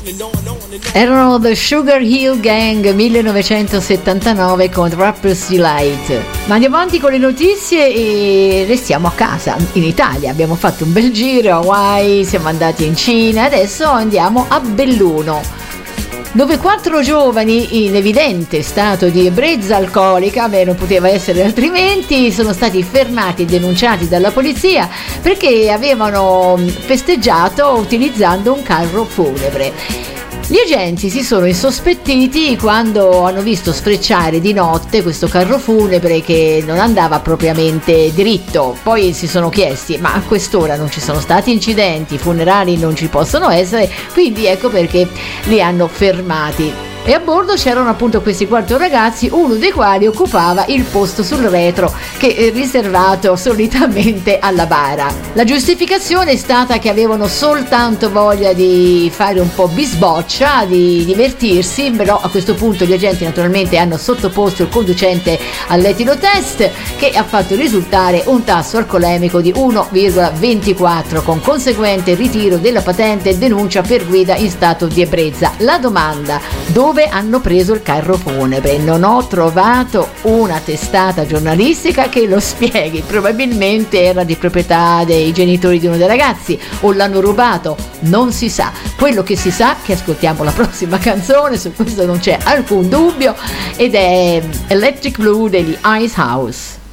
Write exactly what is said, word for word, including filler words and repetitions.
Erano The Sugar Hill Gang, millenovecentosettantanove, con Rapper's Delight. Ma andiamo avanti con le notizie e restiamo a casa, in Italia. Abbiamo fatto un bel giro a Hawaii, siamo andati in Cina, adesso andiamo a Belluno, dove quattro giovani in evidente stato di ebbrezza alcolica, beh, non poteva essere altrimenti, sono stati fermati e denunciati dalla polizia perché avevano festeggiato utilizzando un carro funebre. Gli agenti si sono insospettiti quando hanno visto sfrecciare di notte questo carro funebre che non andava propriamente dritto. Poi si sono chiesti: ma a quest'ora non ci sono stati incidenti, i funerali non ci possono essere, quindi ecco perché li hanno fermati. E a bordo c'erano appunto questi quattro ragazzi, uno dei quali occupava il posto sul retro che è riservato solitamente alla bara. La giustificazione è stata che avevano soltanto voglia di fare un po' bisboccia, di divertirsi, però a questo punto gli agenti naturalmente hanno sottoposto il conducente all'etilo test, che ha fatto risultare un tasso alcolemico di uno virgola ventiquattro, con conseguente ritiro della patente e denuncia per guida in stato di ebbrezza. La domanda: dove hanno preso il carro funebre? Non ho trovato una testata giornalistica che lo spieghi. Probabilmente era di proprietà dei genitori di uno dei ragazzi o l'hanno rubato, non si sa. Quello che si sa è che ascoltiamo la prossima canzone, su questo non c'è alcun dubbio, ed è Electric Blue degli Ice House.